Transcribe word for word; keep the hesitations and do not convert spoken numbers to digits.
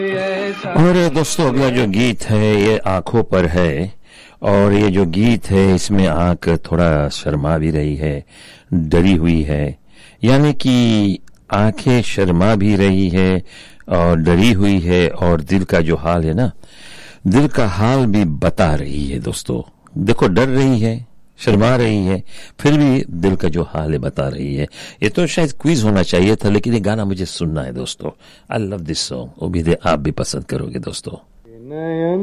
और दोस्तों अगला जो गीत है ये आंखों पर है और ये जो गीत है इसमें आंख थोड़ा शर्मा भी रही है, डरी हुई है, यानी कि आंखें शर्मा भी रही है और डरी हुई है और दिल का जो हाल है ना, दिल का हाल भी बता रही है। दोस्तों देखो, डर रही है, शर्मा रही है, फिर भी दिल का जो हाल है बता रही है। ये तो शायद क्विज होना चाहिए था, लेकिन ये गाना मुझे सुनना है दोस्तों। I love this song. उम्मीद है आप भी पसंद करोगे दोस्तों।